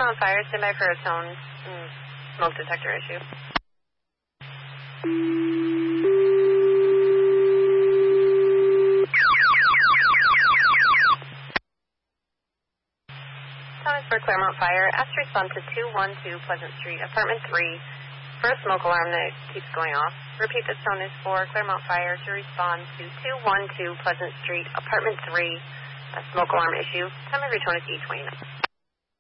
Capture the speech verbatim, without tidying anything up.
Claremont Fire, stand by for a tone mm, smoke detector issue. Tone is for Claremont Fire. Ask to respond to two one two Pleasant Street, Apartment three, for a smoke alarm that keeps going off. Repeat, this tone is for Claremont Fire to respond to two one two Pleasant Street, Apartment three, a smoke alarm issue. Time of your tone is E twenty-nine.